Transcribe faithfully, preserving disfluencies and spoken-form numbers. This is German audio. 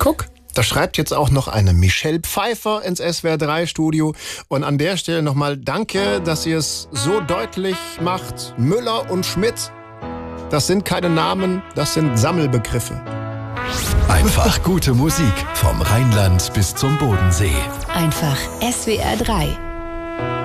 Guck, da schreibt jetzt auch noch eine Michelle Pfeiffer ins S W R drei Studio. Und an der Stelle nochmal danke, dass ihr es so deutlich macht. Müller und Schmidt, das sind keine Namen, das sind Sammelbegriffe. Einfach gute Musik vom Rheinland bis zum Bodensee. Einfach S W R drei.